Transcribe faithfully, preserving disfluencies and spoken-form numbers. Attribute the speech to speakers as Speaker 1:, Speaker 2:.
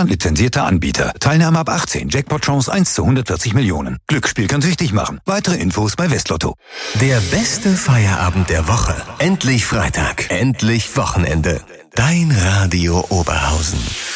Speaker 1: lizenzierter Anbieter. Teilnahme ab achtzehn. Jackpot-Chance eins zu hundertvierzig Millionen. Glücksspiel kann süchtig machen. Weitere Infos bei Westlotto.
Speaker 2: Der beste Feierabend der Woche. Endlich Freitag. Endlich Wochenende. Dein Radio Oberhausen.